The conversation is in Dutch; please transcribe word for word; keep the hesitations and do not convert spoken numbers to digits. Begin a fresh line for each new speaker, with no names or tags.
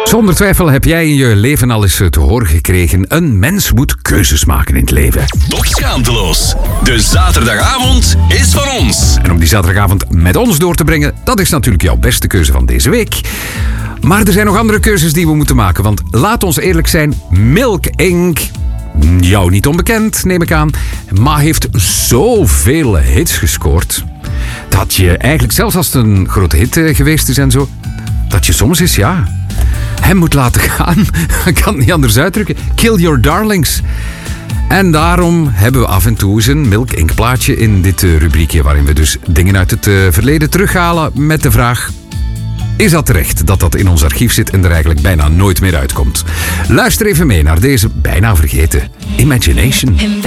Zonder twijfel heb jij in je leven al eens te horen gekregen: een mens moet keuzes maken in het leven.
Toch schaamteloos. De zaterdagavond is van ons.
En om die zaterdagavond met ons door te brengen, dat is natuurlijk jouw beste keuze van deze week. Maar er zijn nog andere keuzes die we moeten maken. Want laat ons eerlijk zijn, Milk incorporated, jou niet onbekend, neem ik aan, maar heeft zoveel hits gescoord, dat je eigenlijk, zelfs als het een grote hit geweest is en zo, dat je soms eens, ja, hem moet laten gaan. Ik kan het niet anders uitdrukken. Kill your darlings. En daarom hebben we af en toe eens een Milk incorporated plaatje in dit rubriekje, waarin we dus dingen uit het verleden terughalen met de vraag: is dat terecht dat dat in ons archief zit en er eigenlijk bijna nooit meer uitkomt? Luister even mee naar deze bijna vergeten Imagination.